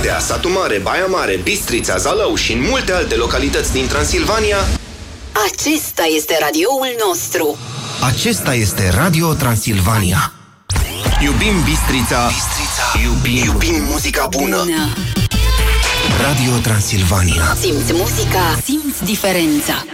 Oradea, Satu Mare, Baia Mare, Bistrița, Zalău și în multe alte localități din Transilvania. Acesta este radioul nostru. Acesta este Radio Transilvania. Iubim Bistrița, iubim muzica bună. Radio Transilvania. Simți muzica, simți diferența.